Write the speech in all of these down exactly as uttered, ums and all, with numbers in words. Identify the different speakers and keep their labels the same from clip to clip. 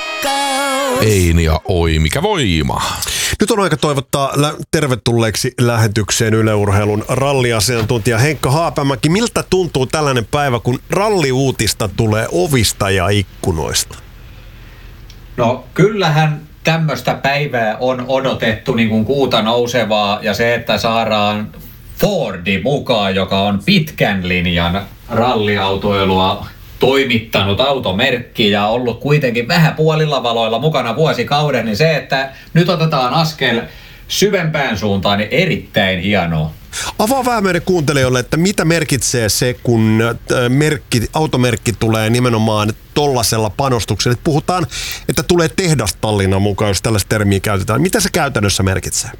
Speaker 1: rakkaus.
Speaker 2: Ein ja oi, mikä voima.
Speaker 3: Nyt on aika toivottaa lä- tervetulleeksi lähetykseen Yle Urheilun ralliasiantuntija Henkka Haapamäki. Miltä tuntuu tällainen päivä, kun ralliuutista tulee ovista ja ikkunoista?
Speaker 4: No kyllähän tämmöistä päivää on odotettu niin kuin kuuta nousevaa, ja se, että saadaan Fordi mukaan, joka on pitkän linjan ralliautoilua toimittanut automerkki ja ollut kuitenkin vähän puolilla valoilla mukana vuosikauden, niin se, että nyt otetaan askel syvempään suuntaan, niin erittäin hienoa.
Speaker 3: Avaa vähän meidän kuuntelijoille, että mitä merkitsee se, kun merkki, automerkki tulee nimenomaan tollasella panostuksella. Puhutaan, että tulee tehdastallina mukaan, jos tällaista termiä käytetään. Mitä se käytännössä merkitsee?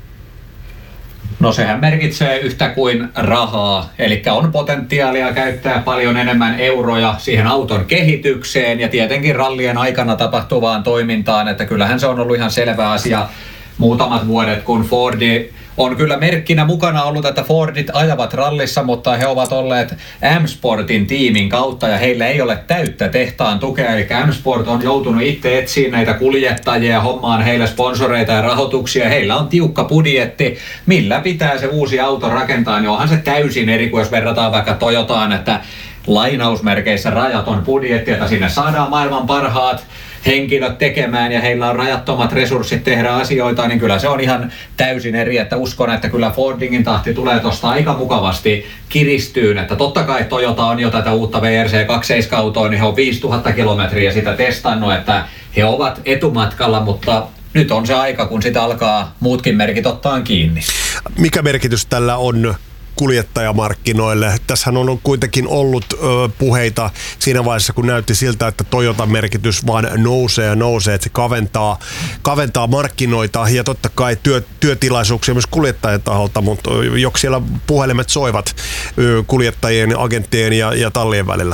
Speaker 4: No sehän merkitsee yhtä kuin rahaa, eli on potentiaalia käyttää paljon enemmän euroja siihen auton kehitykseen ja tietenkin rallien aikana tapahtuvaan toimintaan, että kyllähän se on ollut ihan selvä asia muutamat vuodet, kun Fordi on kyllä merkkinä mukana ollut, että Fordit ajavat rallissa, mutta he ovat olleet M-Sportin tiimin kautta ja heillä ei ole täyttä tehtaan tukea, eli M-Sport on joutunut itse etsiä näitä kuljettajia, hommaan heille sponsoreita ja rahoituksia. Heillä on tiukka budjetti, millä pitää se uusi auto rakentaa, niin onhan se täysin eri kuin jos verrataan vaikka Toyotaan, että lainausmerkeissä rajaton budjetti, että sinne saadaan maailman parhaat henkilöt tekemään ja heillä on rajattomat resurssit tehdä asioita, niin kyllä se on ihan täysin eri, että uskon, että kyllä Fordingin tahti tulee tuosta aika mukavasti kiristyyn, että totta kai Toyota on jo tätä uutta V R C kaksikymmentäseitsemän-autoa, niin he on viisituhatta kilometriä sitä testannut, että he ovat etumatkalla, mutta nyt on se aika, kun sitä alkaa muutkin merkit ottaa kiinni.
Speaker 3: Mikä merkitys tällä on kuljettajamarkkinoille? Tässähän on kuitenkin ollut ö, puheita siinä vaiheessa, kun näytti siltä, että Toyotan merkitys vaan nousee ja nousee, että se kaventaa, kaventaa markkinoita ja totta kai työ, työtilaisuuksia myös kuljettajien taholta, mutta joko siellä puhelimet soivat ö, kuljettajien, agenttien ja, ja tallien välillä?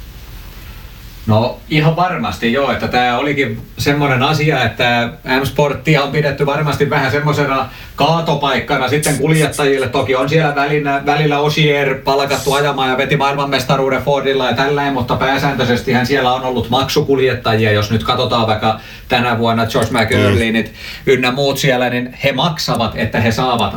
Speaker 4: No ihan varmasti joo, että tämä olikin semmoinen asia, että M-Sporttia on pidetty varmasti vähän semmoisena kaatopaikkana sitten kuljettajille. Toki on siellä välillä, välillä Osier palkattu ajamaan ja veti maailmanmestaruuden Fordilla ja tälleen, mutta pääsääntöisestihän siellä on ollut maksukuljettajia. Jos nyt katsotaan vaikka tänä vuonna Josh McEarleyt ynnä muut siellä, niin he maksavat, että he saavat